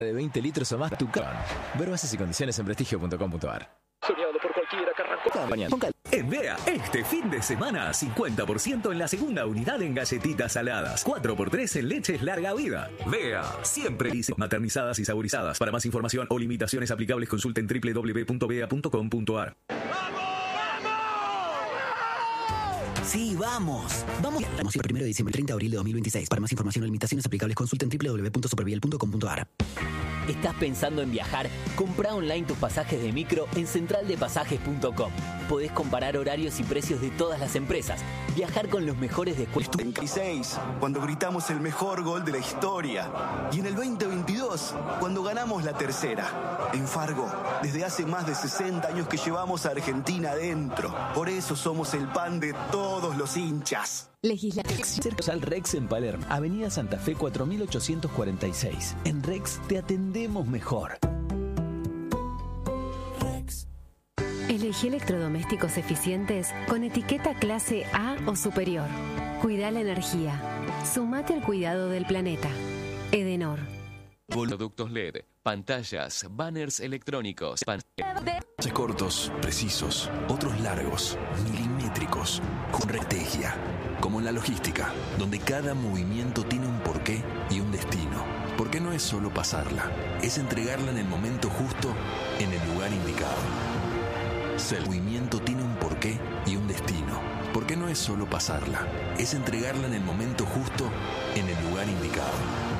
de 20 litros o más Tucán. Ver bases y condiciones en prestigio.com.ar. Soñado por cualquiera que arrancó. En Bea, este fin de semana, 50% en la segunda unidad en galletitas saladas, 4x3 en leches larga vida. Bea, siempre dice maternizadas y saborizadas. Para más información o limitaciones aplicables, consulten www.bea.com.ar. Sí, vamos. Vamos el 1 de diciembre, 30 de abril de 2026. Para más información o limitaciones aplicables, consulten www.superviel.com.ar. ¿Estás pensando en viajar? Comprá online tus pasajes de micro en centraldepasajes.com. Podés comparar horarios y precios de todas las empresas. Viajar con los mejores descuentos. En 2016, cuando gritamos el mejor gol de la historia. Y en el 2022, cuando ganamos la tercera. En Fargo, desde hace más de 60 años que llevamos a Argentina adentro. Por eso somos el pan de todos los hinchas. Al Rex en Palermo, Avenida Santa Fe 4846. En Rex te atendemos mejor. Elegí electrodomésticos eficientes con etiqueta clase A o superior. Cuida la energía. Sumate al cuidado del planeta. Edenor. Productos LED, pantallas, banners electrónicos. Cortos, precisos, otros largos, milimétricos, con estrategia. Como en la logística, donde cada movimiento tiene un porqué y un destino. Porque no es solo pasarla, es entregarla en el momento justo, en el lugar indicado. El movimiento tiene un porqué y un destino. Porque no es solo pasarla, es entregarla en el momento justo, en el lugar indicado.